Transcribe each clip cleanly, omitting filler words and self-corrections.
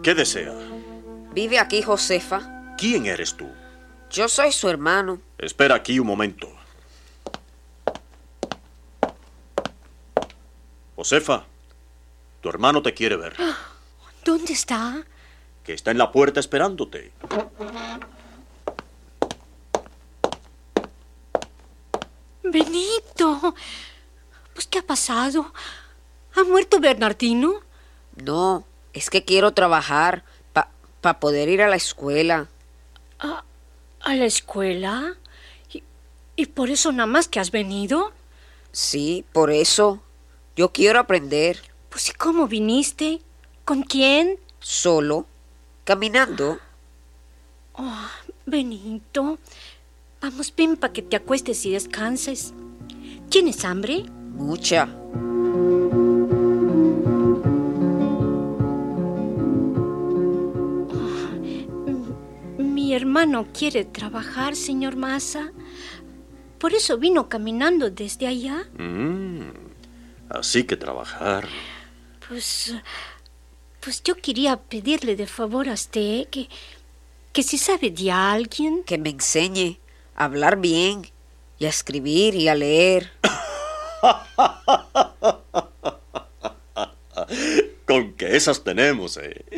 ¿Qué desea? ¿Vive aquí Josefa? ¿Quién eres tú? Yo soy su hermano. Espera aquí un momento. Josefa, tu hermano te quiere ver. ¿Dónde está? Que está en la puerta esperándote. Benito. Pues, ¿qué ha pasado? ¿Ha muerto Bernardino? No, es que quiero trabajar para poder ir a la escuela. ¿A la escuela? ¿Y por eso nada más que has venido? Sí, por eso. Yo quiero aprender. Pues, ¿y cómo viniste? ¿Con quién? Solo, caminando. Oh, Benito. Vamos, ven para que te acuestes y descanses. ¿Tienes hambre? Mucha. Mi hermano quiere trabajar, señor Massa. Por eso vino caminando desde allá. Así que trabajar. Pues yo quería pedirle de favor a usted que si sabe de alguien. Que me enseñe a hablar bien y a escribir y a leer. Con que esas tenemos,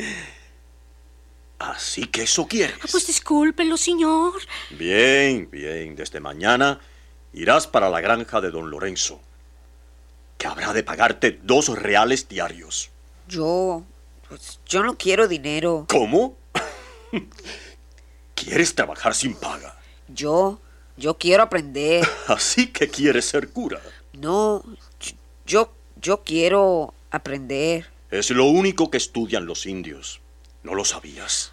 Así que eso quieres. Pues discúlpelo, señor. Bien, bien. Desde mañana irás para la granja de don Lorenzo, que habrá de pagarte 2 reales diarios. Yo no quiero dinero. ¿Cómo? ¿Quieres trabajar sin paga? Yo quiero aprender. Así que quieres ser cura. No, yo quiero aprender. Es lo único que estudian los indios. ¿No lo sabías?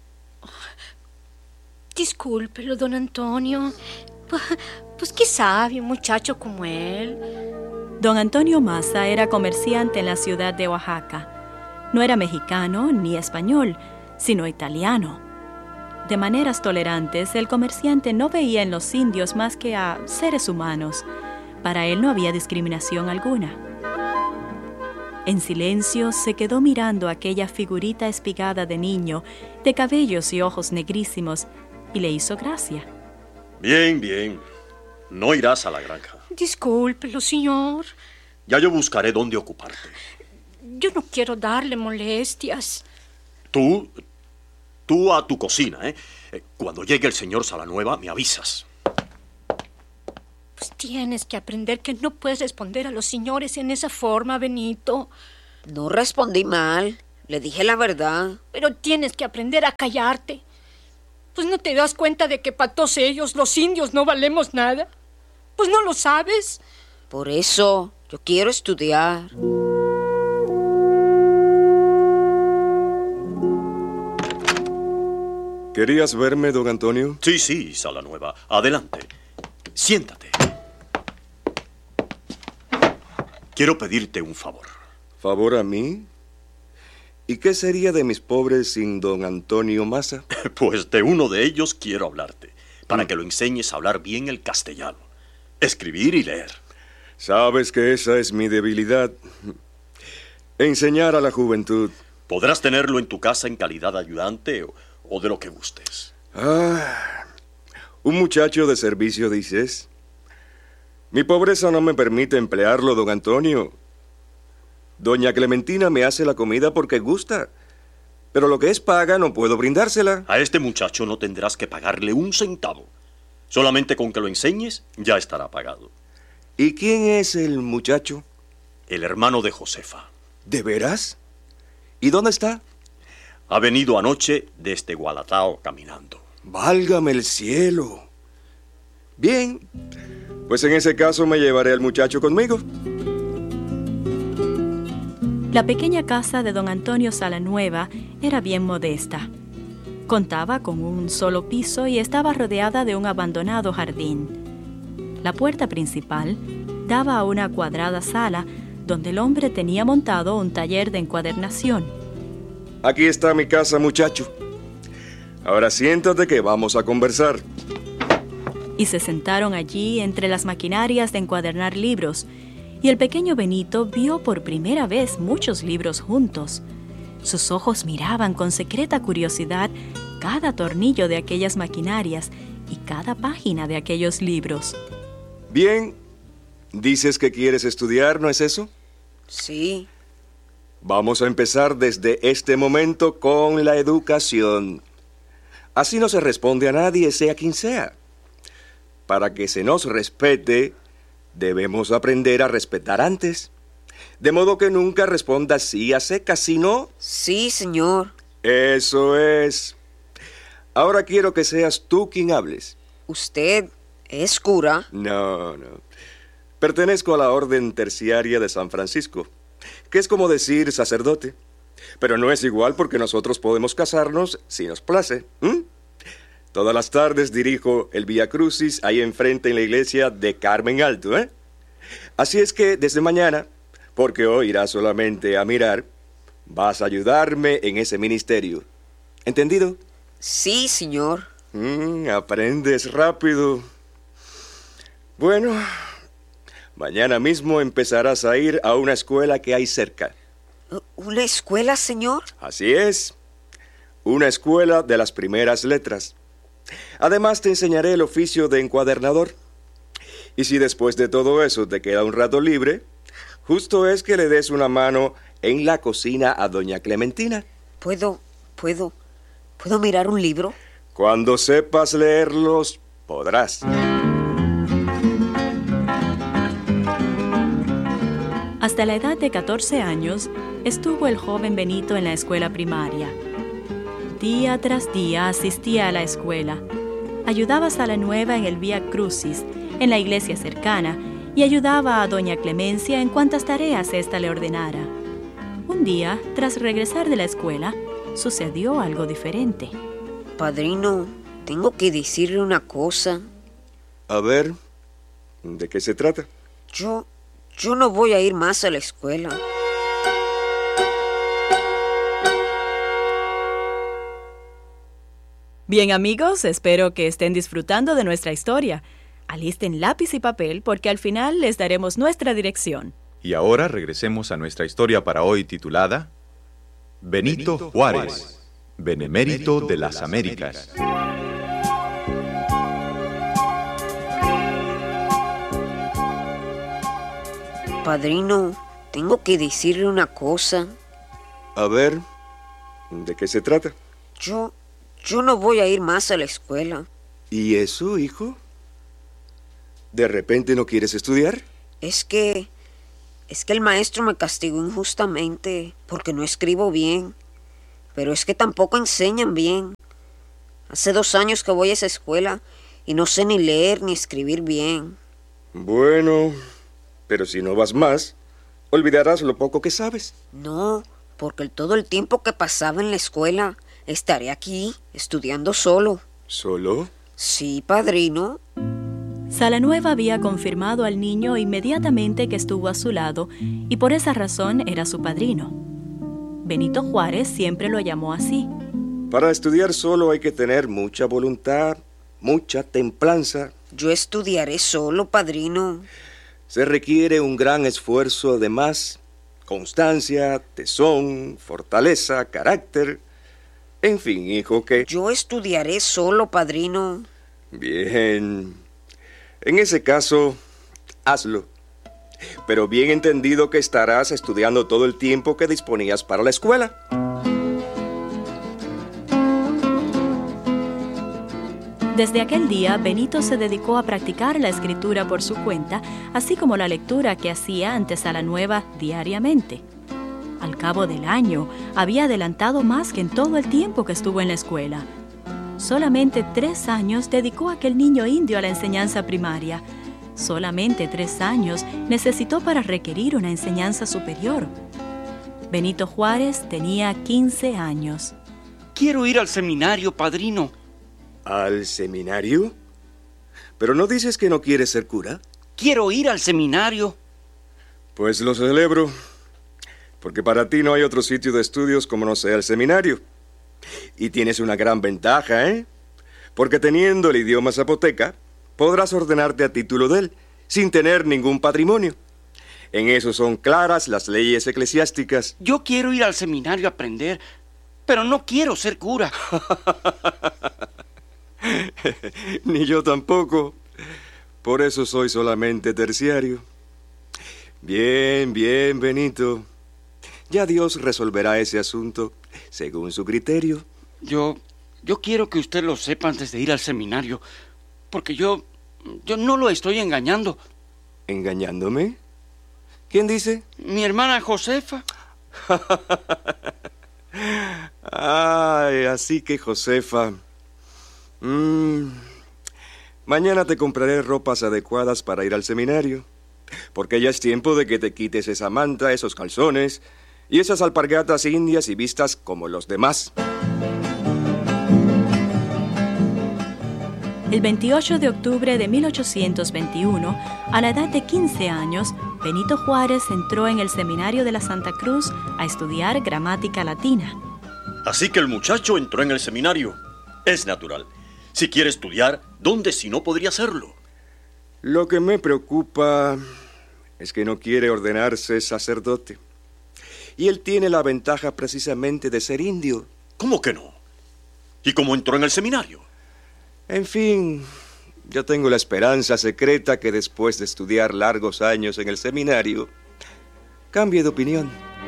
Discúlpelo, don Antonio. Pues qué sabe un muchacho como él. Don Antonio Massa era comerciante en la ciudad de Oaxaca. No era mexicano ni español, sino italiano. De maneras tolerantes, el comerciante no veía en los indios más que a seres humanos. Para él no había discriminación alguna. En silencio se quedó mirando aquella figurita espigada de niño, de cabellos y ojos negrísimos, y le hizo gracia. Bien, bien. No irás a la granja. Discúlpelo, señor. Ya yo buscaré dónde ocuparte. Yo no quiero darle molestias. Tú a tu cocina, Cuando llegue el señor Salanueva, me avisas. Pues tienes que aprender que no puedes responder a los señores en esa forma, Benito. No respondí mal. Le dije la verdad. Pero tienes que aprender a callarte. Pues no te das cuenta de que para todos ellos, los indios, no valemos nada. Pues no lo sabes. Por eso yo quiero estudiar. ¿Querías verme, don Antonio? Sí, Salanueva. Adelante. Siéntate. Quiero pedirte un favor. ¿Favor a mí? ¿Y qué sería de mis pobres sin don Antonio Massa? Pues de uno de ellos quiero hablarte, para que lo enseñes a hablar bien el castellano, escribir y leer. Sabes que esa es mi debilidad. Enseñar a la juventud. Podrás tenerlo en tu casa en calidad de ayudante o de lo que gustes. Un muchacho de servicio, dices. Mi pobreza no me permite emplearlo, don Antonio. Doña Clementina me hace la comida porque gusta, pero lo que es paga no puedo brindársela. A este muchacho no tendrás que pagarle un centavo. Solamente con que lo enseñes, ya estará pagado. ¿Y quién es el muchacho? El hermano de Josefa. ¿De veras? ¿Y dónde está? Ha venido anoche desde Gualatao caminando. ¡Válgame el cielo! Bien, pues en ese caso me llevaré al muchacho conmigo. La pequeña casa de don Antonio Salanueva era bien modesta. Contaba con un solo piso y estaba rodeada de un abandonado jardín. La puerta principal daba a una cuadrada sala donde el hombre tenía montado un taller de encuadernación. Aquí está mi casa, muchacho. Ahora siéntate que vamos a conversar. Y se sentaron allí entre las maquinarias de encuadernar libros, y el pequeño Benito vio por primera vez muchos libros juntos. Sus ojos miraban con secreta curiosidad cada tornillo de aquellas maquinarias y cada página de aquellos libros. Bien, dices que quieres estudiar, ¿no es eso? Sí. Vamos a empezar desde este momento con la educación. Así no se responde a nadie, sea quien sea. Para que se nos respete, debemos aprender a respetar antes. De modo que nunca respondas sí a secas, sino... Sí, señor. Eso es. Ahora quiero que seas tú quien hables. ¿Usted es cura? No. Pertenezco a la Orden Terciaria de San Francisco, que es como decir sacerdote. Pero no es igual porque nosotros podemos casarnos si nos place. Todas las tardes dirijo el Vía Crucis ahí enfrente en la iglesia de Carmen Alto, Así es que desde mañana, porque hoy irás solamente a mirar, vas a ayudarme en ese ministerio. ¿Entendido? Sí, señor. Aprendes rápido. Bueno, mañana mismo empezarás a ir a una escuela que hay cerca. ¿Una escuela, señor? Así es. Una escuela de las primeras letras. Además te enseñaré el oficio de encuadernador. Y si después de todo eso te queda un rato libre, justo es que le des una mano en la cocina a doña Clementina. ¿Puedo mirar un libro? Cuando sepas leerlos, podrás. Hasta la edad de 14 años, estuvo el joven Benito en la escuela primaria. Día tras día asistía a la escuela. Ayudaba a Salanueva en el Vía Crucis, en la iglesia cercana, y ayudaba a doña Clemencia en cuantas tareas ésta le ordenara. Un día, tras regresar de la escuela, sucedió algo diferente. Padrino, tengo que decirle una cosa. A ver, ¿de qué se trata? Yo no voy a ir más a la escuela. Bien, amigos, espero que estén disfrutando de nuestra historia. Alisten lápiz y papel porque al final les daremos nuestra dirección. Y ahora regresemos a nuestra historia para hoy titulada Benito Juárez, Benemérito de las Américas. Padrino, tengo que decirle una cosa. A ver, ¿de qué se trata? Yo no voy a ir más a la escuela. ¿Y eso, hijo? ¿De repente no quieres estudiar? Es que el maestro me castigó injustamente porque no escribo bien. Pero es que tampoco enseñan bien. Hace 2 años que voy a esa escuela y no sé ni leer ni escribir bien. Bueno, pero si no vas más, olvidarás lo poco que sabes. No, porque todo el tiempo que pasaba en la escuela estaré aquí, estudiando solo. ¿Solo? Sí, padrino. Salanueva había confirmado al niño inmediatamente que estuvo a su lado y por esa razón era su padrino. Benito Juárez siempre lo llamó así. Para estudiar solo hay que tener mucha voluntad, mucha templanza. Yo estudiaré solo, padrino. Se requiere un gran esfuerzo, además, constancia, tesón, fortaleza, carácter. En fin, hijo, que... Yo estudiaré solo, padrino. Bien. En ese caso, hazlo. Pero bien entendido que estarás estudiando todo el tiempo que disponías para la escuela. Desde aquel día, Benito se dedicó a practicar la escritura por su cuenta, así como la lectura que hacía ante Salanueva diariamente. Al cabo del año, había adelantado más que en todo el tiempo que estuvo en la escuela. Solamente 3 años dedicó aquel niño indio a la enseñanza primaria. Solamente 3 años necesitó para requerir una enseñanza superior. Benito Juárez tenía 15 años. Quiero ir al seminario, padrino. ¿Al seminario? ¿Pero no dices que no quieres ser cura? Quiero ir al seminario. Pues lo celebro, porque para ti no hay otro sitio de estudios como no sea el seminario. Y tienes una gran ventaja, porque teniendo el idioma zapoteca, podrás ordenarte a título de él, sin tener ningún patrimonio. En eso son claras las leyes eclesiásticas. Yo quiero ir al seminario a aprender, pero no quiero ser cura. Ni yo tampoco. Por eso soy solamente terciario. Bien, bien, Benito. Ya Dios resolverá ese asunto según su criterio. Yo quiero que usted lo sepa antes de ir al seminario, porque yo no lo estoy engañando. ¿Engañándome? ¿Quién dice? Mi hermana Josefa. Ay, así que Josefa. Mañana te compraré ropas adecuadas para ir al seminario, porque ya es tiempo de que te quites esa manta, esos calzones y esas alpargatas indias y vistas como los demás. El 28 de octubre de 1821, a la edad de 15 años, Benito Juárez entró en el seminario de la Santa Cruz a estudiar gramática latina. Así que el muchacho entró en el seminario. Es natural. Si quiere estudiar, ¿dónde si no podría hacerlo? Lo que me preocupa es que no quiere ordenarse sacerdote. Y él tiene la ventaja precisamente de ser indio. ¿Cómo que no? ¿Y cómo entró en el seminario? En fin, yo tengo la esperanza secreta que después de estudiar largos años en el seminario, cambie de opinión.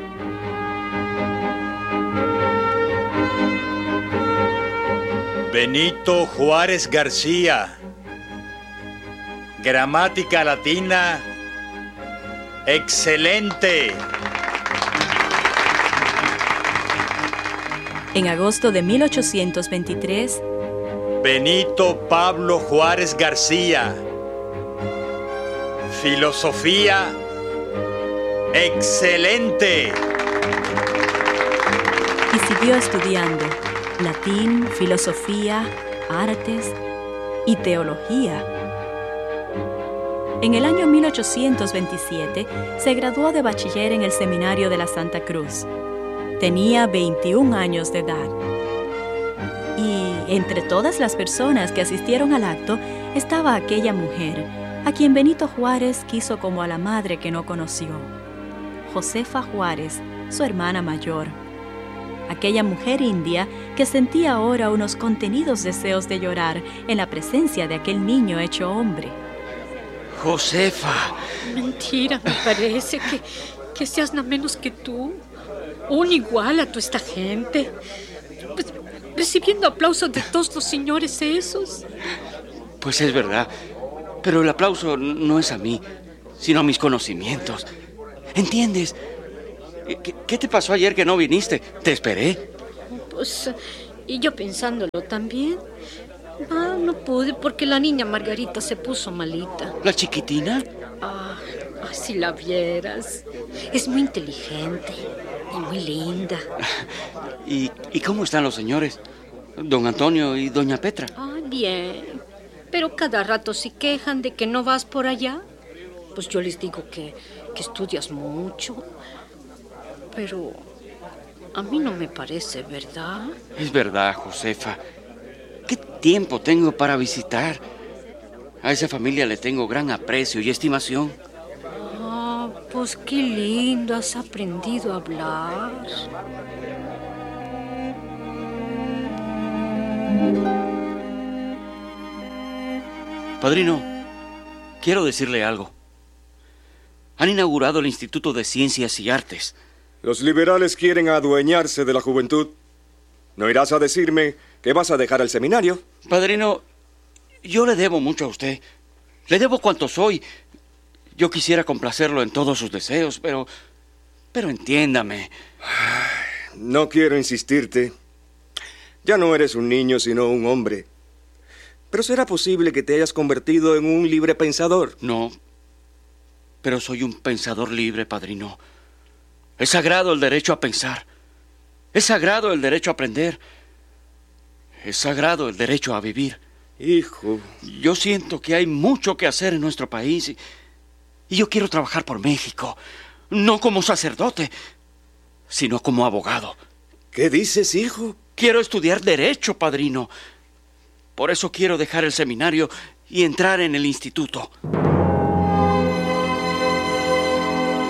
Benito Juárez García. Gramática latina. ¡Excelente! En agosto de 1823, Benito Pablo Juárez García. Filosofía. ¡Excelente! y siguió estudiando latín, filosofía, artes y teología. En el año 1827 se graduó de bachiller en el seminario de la Santa Cruz. Tenía 21 años de edad. Y entre todas las personas que asistieron al acto estaba aquella mujer a quien Benito Juárez quiso como a la madre que no conoció, Josefa Juárez, su hermana mayor. Aquella mujer india que sentía ahora unos contenidos deseos de llorar en la presencia de aquel niño hecho hombre. Josefa. Mentira, me parece que seas nada menos que tú. Un igual a toda esta gente. Pues, recibiendo aplausos de todos los señores esos. Pues es verdad, pero el aplauso no es a mí, sino a mis conocimientos. ¿Entiendes? ¿Qué te pasó ayer que no viniste? Te esperé. Pues, y yo pensándolo también. No pude porque la niña Margarita se puso malita. ¿La chiquitina? Si la vieras. Es muy inteligente y muy linda. ¿Y cómo están los señores? Don Antonio y doña Petra. Bien. Pero cada rato se quejan de que no vas por allá. Pues yo les digo que estudias mucho. Pero a mí no me parece verdad. Es verdad, Josefa. ¿Qué tiempo tengo para visitar? A esa familia le tengo gran aprecio y estimación. Pues qué lindo, has aprendido a hablar. Padrino, quiero decirle algo. Han inaugurado el Instituto de Ciencias y Artes. Los liberales quieren adueñarse de la juventud. ¿No irás a decirme que vas a dejar el seminario? Padrino, yo le debo mucho a usted. Le debo cuanto soy. Yo quisiera complacerlo en todos sus deseos, pero entiéndame. No quiero insistirte. Ya no eres un niño, sino un hombre. Pero ¿será posible que te hayas convertido en un libre pensador? No, pero soy un pensador libre, padrino. Es sagrado el derecho a pensar. Es sagrado el derecho a aprender. Es sagrado el derecho a vivir. Hijo. Yo siento que hay mucho que hacer en nuestro país y yo quiero trabajar por México. No como sacerdote, sino como abogado. ¿Qué dices, hijo? Quiero estudiar derecho, padrino. Por eso quiero dejar el seminario y entrar en el instituto.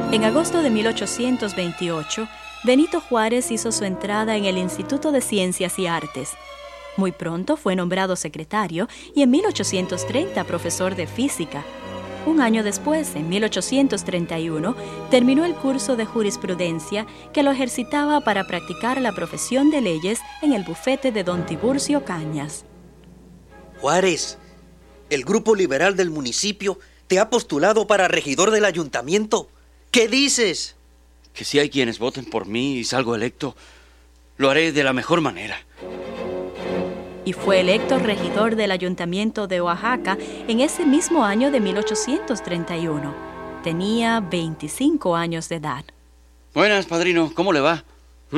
En agosto de 1828, Benito Juárez hizo su entrada en el Instituto de Ciencias y Artes. Muy pronto fue nombrado secretario y en 1830 profesor de física. Un año después, en 1831, terminó el curso de jurisprudencia que lo ejercitaba para practicar la profesión de leyes en el bufete de don Tiburcio Cañas. Juárez, el grupo liberal del municipio te ha postulado para regidor del ayuntamiento. ¿Qué dices? Que si hay quienes voten por mí y salgo electo, lo haré de la mejor manera. Y fue electo regidor del Ayuntamiento de Oaxaca en ese mismo año de 1831. Tenía 25 años de edad. Buenas, padrino. ¿Cómo le va?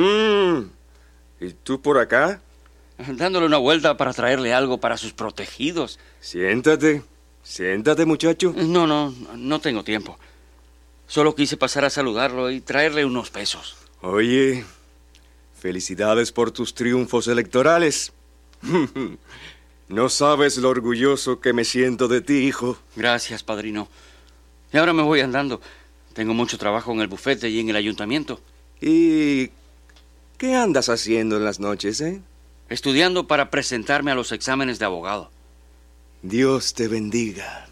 ¿Y tú por acá? Dándole una vuelta para traerle algo para sus protegidos. Siéntate, muchacho. No tengo tiempo. Solo quise pasar a saludarlo y traerle unos pesos. Oye, felicidades por tus triunfos electorales. No sabes lo orgulloso que me siento de ti, hijo. Gracias, padrino. Y ahora me voy andando. Tengo mucho trabajo en el bufete y en el ayuntamiento. ¿Y qué andas haciendo en las noches, Estudiando para presentarme a los exámenes de abogado. Dios te bendiga.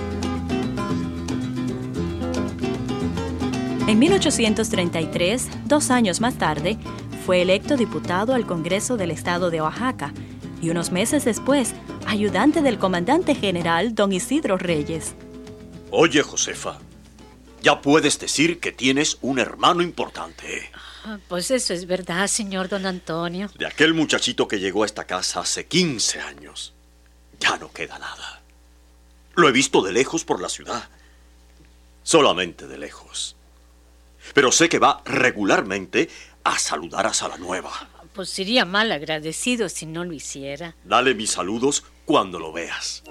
En 1833, 2 años más tarde, fue electo diputado al Congreso del Estado de Oaxaca y unos meses después, ayudante del comandante general don Isidro Reyes. Oye, Josefa, ya puedes decir que tienes un hermano importante. Pues eso es verdad, señor don Antonio. De aquel muchachito que llegó a esta casa hace 15 años, ya no queda nada. Lo he visto de lejos por la ciudad, solamente de lejos. Pero sé que va regularmente a saludar a Salanueva. Pues sería mal agradecido si no lo hiciera. Dale mis saludos cuando lo veas.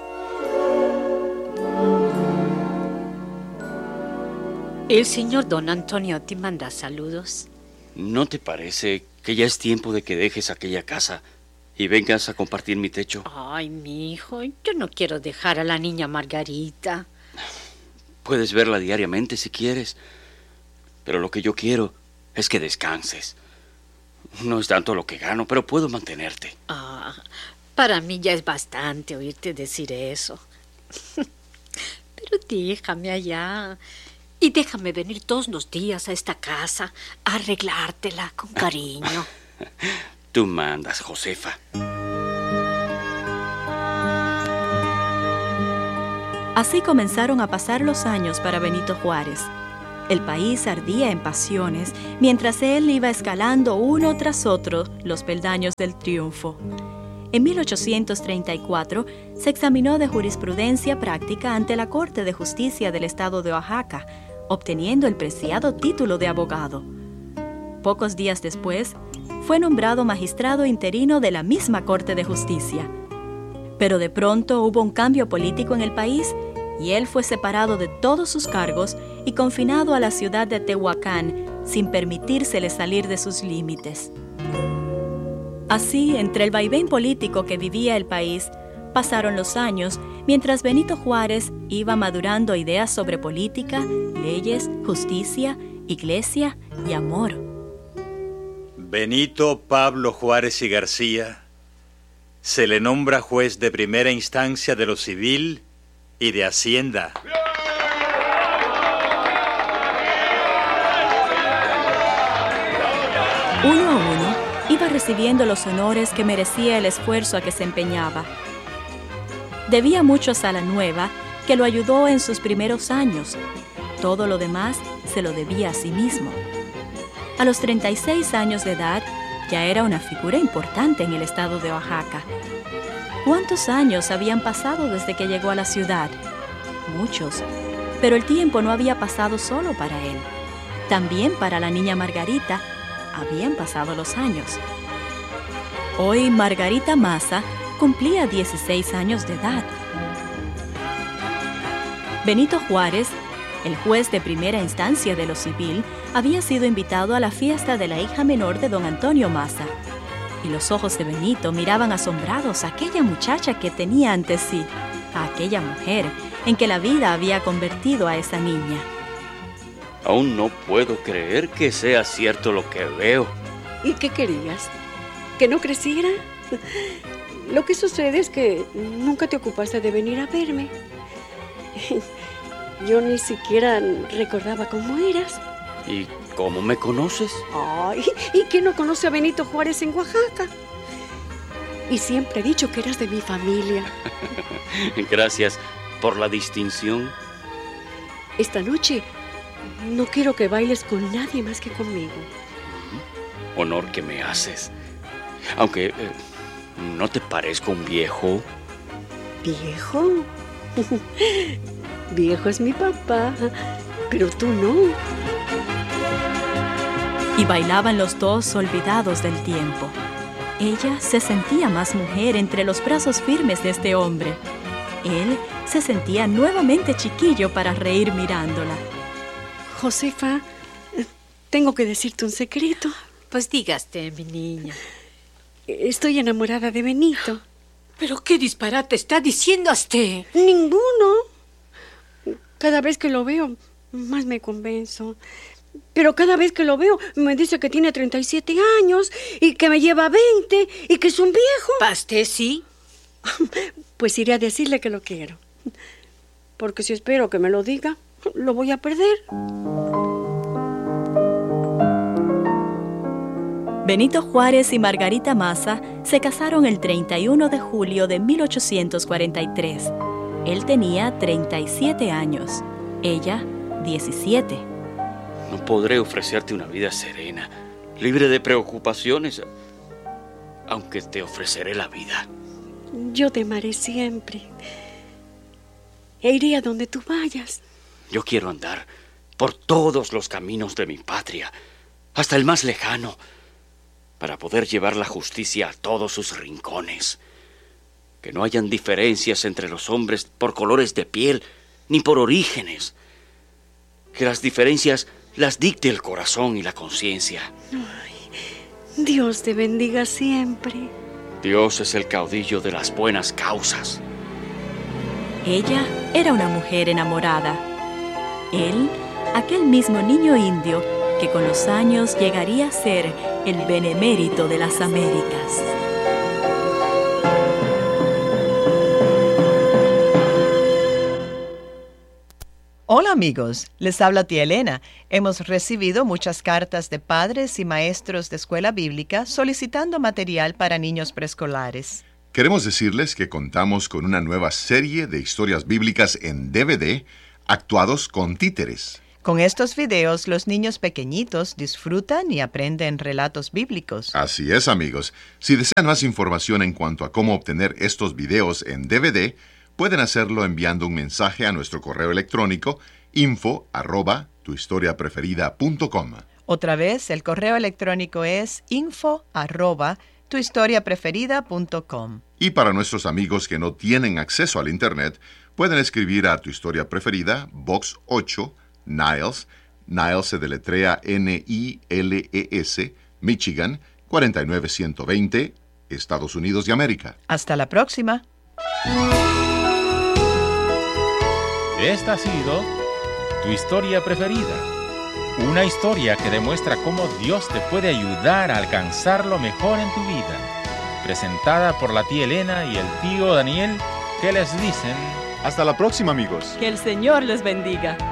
El señor don Antonio te manda saludos. ¿No te parece que ya es tiempo de que dejes aquella casa y vengas a compartir mi techo? Ay, mi hijo, yo no quiero dejar a la niña Margarita. Puedes verla diariamente si quieres, pero lo que yo quiero es que descanses. No es tanto lo que gano, pero puedo mantenerte. Para mí ya es bastante oírte decir eso. Pero déjame allá. Y déjame venir todos los días a esta casa a arreglártela con cariño. Tú mandas, Josefa. Así comenzaron a pasar los años para Benito Juárez. El país ardía en pasiones mientras él iba escalando uno tras otro los peldaños del triunfo. En 1834 se examinó de jurisprudencia práctica ante la Corte de Justicia del Estado de Oaxaca, obteniendo el preciado título de abogado. Pocos días después, fue nombrado magistrado interino de la misma Corte de Justicia. Pero de pronto hubo un cambio político en el país y él fue separado de todos sus cargos y confinado a la ciudad de Tehuacán sin permitírsele salir de sus límites. Así, entre el vaivén político que vivía el país, pasaron los años mientras Benito Juárez iba madurando ideas sobre política, leyes, justicia, iglesia y amor. Benito Pablo Juárez y García se le nombra juez de primera instancia de lo civil y de Hacienda. Uno a uno iba recibiendo los honores que merecía el esfuerzo a que se empeñaba. Debía mucho a Salanueva, que lo ayudó en sus primeros años. Todo lo demás se lo debía a sí mismo. A los 36 años de edad, ya era una figura importante en el estado de Oaxaca. ¿Cuántos años habían pasado desde que llegó a la ciudad? Muchos, pero el tiempo no había pasado solo para él. También para la niña Margarita habían pasado los años. Hoy Margarita Maza cumplía 16 años de edad. Benito Juárez, el juez de primera instancia de lo civil, había sido invitado a la fiesta de la hija menor de don Antonio Maza. Y los ojos de Benito miraban asombrados a aquella muchacha que tenía ante sí, a aquella mujer en que la vida había convertido a esa niña. Aún no puedo creer que sea cierto lo que veo. ¿Y qué querías? ¿Que no creciera? Lo que sucede es que nunca te ocupaste de venir a verme. Yo ni siquiera recordaba cómo eras. ¿Y cómo me conoces? Ay, ¿y quién no conoce a Benito Juárez en Oaxaca? Y siempre he dicho que eras de mi familia. Gracias por la distinción. Esta noche no quiero que bailes con nadie más que conmigo. Honor que me haces. Aunque no te parezco un viejo. ¿Viejo? Viejo es mi papá, pero tú no. Y bailaban los dos olvidados del tiempo. Ella se sentía más mujer entre los brazos firmes de este hombre. Él se sentía nuevamente chiquillo para reír mirándola. Josefa, tengo que decirte un secreto. Pues dígaste, mi niña. Estoy enamorada de Benito. ¿Pero qué disparate está diciendo usted? Ninguno. Cada vez que lo veo, más me convenzo. Pero cada vez que lo veo, me dice que tiene 37 años y que me lleva 20 y que es un viejo. ¿Pasté sí? Pues iré a decirle que lo quiero. Porque si espero que me lo diga, lo voy a perder. Benito Juárez y Margarita Maza se casaron el 31 de julio de 1843. Él tenía 37 años, ella 17. No podré ofrecerte una vida serena, libre de preocupaciones, aunque te ofreceré la vida. Yo te amaré siempre. E iré a donde tú vayas. Yo quiero andar por todos los caminos de mi patria, hasta el más lejano, para poder llevar la justicia a todos sus rincones. Que no hayan diferencias entre los hombres por colores de piel, ni por orígenes. Que las diferencias las dicte el corazón y la conciencia. Dios te bendiga siempre. Dios es el caudillo de las buenas causas. Ella era una mujer enamorada. Él, aquel mismo niño indio que con los años llegaría a ser el benemérito de las Américas. Hola amigos, les habla tía Elena. Hemos recibido muchas cartas de padres y maestros de escuela bíblica solicitando material para niños preescolares. Queremos decirles que contamos con una nueva serie de historias bíblicas en DVD, actuados con títeres. Con estos videos, los niños pequeñitos disfrutan y aprenden relatos bíblicos. Así es, amigos. Si desean más información en cuanto a cómo obtener estos videos en DVD, pueden hacerlo enviando un mensaje a nuestro correo electrónico info@tuhistoriapreferida.com. Otra vez, el correo electrónico es info@tuhistoriapreferida.com. Y para nuestros amigos que no tienen acceso al Internet, pueden escribir a Tu Historia Preferida, Box 8, Niles. Niles se deletrea Niles, Michigan, 49120, Estados Unidos de América. Hasta la próxima. Esta ha sido Tu Historia Preferida. Una historia que demuestra cómo Dios te puede ayudar a alcanzar lo mejor en tu vida. Presentada por la tía Elena y el tío Daniel, que les dicen... Hasta la próxima, amigos. Que el Señor les bendiga.